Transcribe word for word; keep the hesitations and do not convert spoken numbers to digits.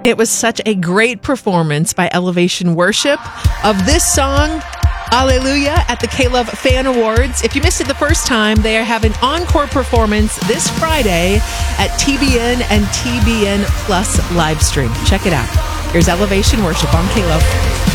It was such a great performance by Elevation Worship of this song, Hallelujah, at the K-Love Fan Awards. If you missed it the first time, they have an encore performance this Friday at T B N and T B N Plus live stream. Check it out. Here's Elevation Worship on K-Love.